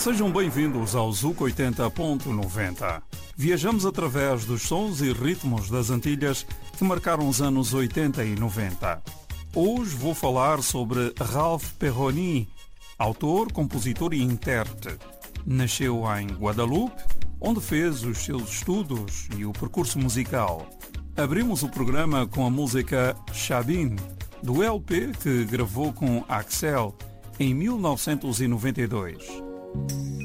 Sejam bem-vindos ao Zuc 80.90. Viajamos através dos sons e ritmos das Antilhas que marcaram os anos 80 e 90. Hoje vou falar sobre Ralph Perroni, autor, compositor e intérprete. Nasceu em Guadalupe, onde fez os seus estudos e o percurso musical. Abrimos o programa com a música Chabin, do LP que gravou com Axel em 1992.